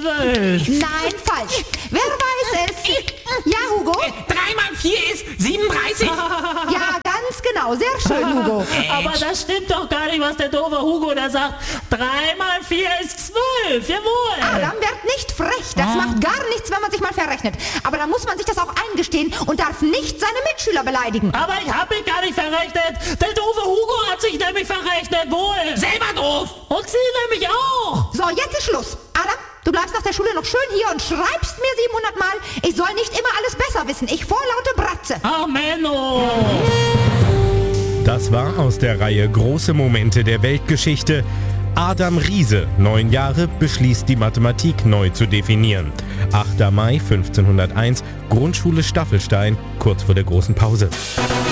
12. Nein, falsch. Wer weiß es? Ja, Hugo? 3 mal 4 ist 37. Ja, ganz genau. Sehr schön, Hugo. Aber das stimmt doch gar nicht, was der doofe Hugo da sagt. 3 mal 4 ist 12. Jawohl. Adam, werd nicht frech. Das macht gar nichts, wenn man sich mal verrechnet. Aber da muss man sich das auch eingestehen und darf nicht seine Mitschüler beleidigen. Aber ich habe mich gar nicht verrechnet. Der doofe Hugo hat sich nämlich verrechnet. Wohl. Selber doof. Und sie nämlich auch. So, jetzt ist Schluss. Adam, du bleibst nach der Schule noch schön hier und schreibst mir 700 Mal, ich soll nicht immer alles besser wissen. Ich vorlaute Bratze. Ach, Menno. Das war aus der Reihe Große Momente der Weltgeschichte. Adam Riese, 9 Jahre, beschließt die Mathematik neu zu definieren. 8. Mai 1501, Grundschule Staffelstein, kurz vor der großen Pause.